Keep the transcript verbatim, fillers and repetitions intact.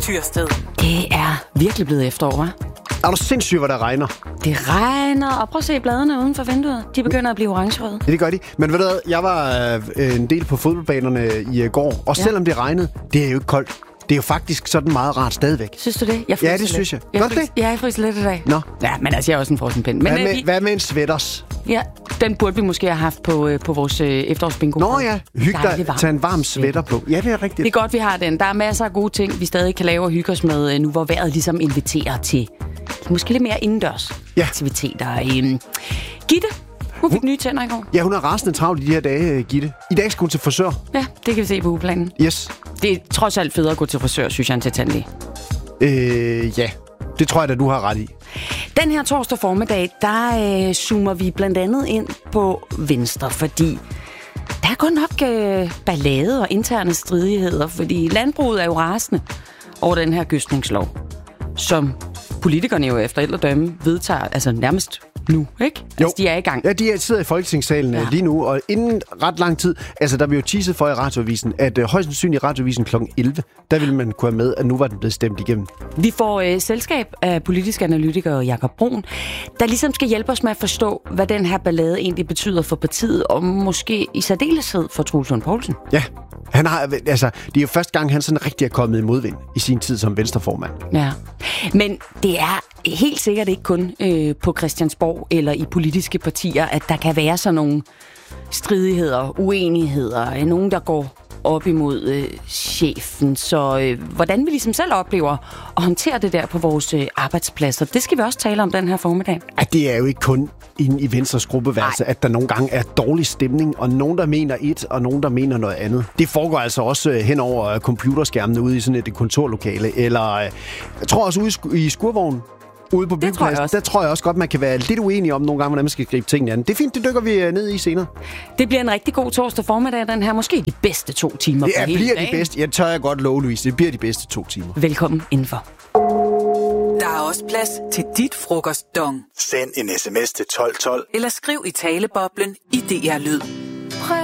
Tyrsted. Det er virkelig blevet efterår, hva'? Er du sindssygt, hvor der regner? Det regner, og prøv at se bladene uden for vinduet. De begynder at blive orangerøde. Ja, det gør de. Men ved du hvad, jeg var øh, en del på fodboldbanerne i øh, går, og ja. selvom det regnede, det er jo ikke koldt. Det er jo faktisk sådan meget rart stadigvæk. Synes du det? Jeg ja, det lidt. synes jeg. jeg Gør fryser, det? Ja, jeg fryser lidt i dag. Nå. Ja, men altså, jeg er også en frossenpind. Men, hvad, med, øh, vi... hvad med en sweaters? Ja, den burde vi måske have haft på, øh, på vores øh, efterårsbingo. Nå ja, hyg dig, tag en varm sweater på. Ja, det er rigtigt. Det er godt, vi har den. Der er masser af gode ting, vi stadig kan lave og hygge os med, nu hvor vejret ligesom inviterer til måske lidt mere indendørs ja. aktiviteter. Øhm, Gitte, hun fik hun... nye tænder i går. Ja, hun er rasende travlt i de her dage, Gitte. I dag skal hun til frisør. Ja, det kan vi se på ugeplanen. Yes. Det er trods alt federe at gå til frisør, synes jeg, end til tandlæge. Øh, ja. Det tror jeg da, du har ret i. Den her torsdag formiddag, der øh, zoomer vi blandt andet ind på Venstre, fordi der er godt nok øh, ballade og interne stridigheder, fordi landbruget er jo rasende over den her gødskningslov, som politikerne jo efter ældre dømme vedtager, altså nærmest nu, ikke? Altså, jo. de er i gang. Ja, de sidder i Folketingssalen ja. lige nu, og inden ret lang tid, altså der blev jo teaset for i Radioavisen, at øh, højst sandsynligt i Radioavisen klokken elleve, der ville man kunne have med, at nu var den blevet stemt igennem. Vi får øh, selskab af politisk analytiker Jakob Brun, der ligesom skal hjælpe os med at forstå, hvad den her ballade egentlig betyder for partiet, og måske i særdeleshed for Troels Lund Poulsen. Ja, han har, altså, det er jo første gang, han sådan rigtig er kommet i modvind i sin tid som venstreformand. Ja, men det er helt sikkert ikke kun øh, på Christiansborg eller i politiske partier, at der kan være sådan nogle stridigheder, uenigheder, nogen, der går op imod øh, chefen. Så øh, hvordan vi ligesom selv oplever at håndtere det der på vores øh, arbejdspladser, det skal vi også tale om den her formiddag. At det er jo ikke kun inde i Venstres gruppeværelse, at der nogle gange er dårlig stemning, og nogen, der mener et, og nogen, der mener noget andet. Det foregår altså også hen over computerskærmene ude i sådan et kontorlokale, eller jeg tror også ude i skurvognen. Ude på byggepladsen, der tror jeg også godt, man kan være lidt uenig om nogle gange, hvordan man skal gribe tingene an. Det er fint, det dykker vi ned i senere. Det bliver en rigtig god torsdag formiddag, den her. Måske de bedste to timer det på hele bliver dagen. De bedste. Jeg tør jeg godt love, Louise. Det bliver de bedste to timer. Velkommen indenfor. Der er også plads til dit frokostdong. Send en sms til tolv tolv. Eller skriv i taleboblen i D R Lyd.